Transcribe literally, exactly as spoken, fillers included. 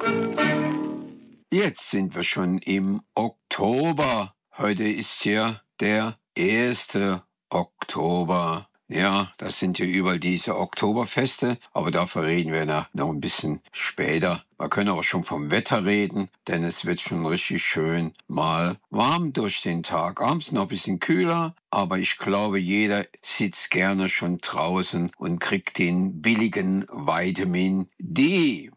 Jetzt sind wir schon im Oktober. Heute ist hier der erste Oktober. Ja, das sind ja überall diese Oktoberfeste, aber dafür reden wir noch ein bisschen später. Wir können aber schon vom Wetter reden, denn es wird schon richtig schön mal warm durch den Tag. Abends noch ein bisschen kühler, aber ich glaube, jeder sitzt gerne schon draußen und kriegt den billigen Vitamin D.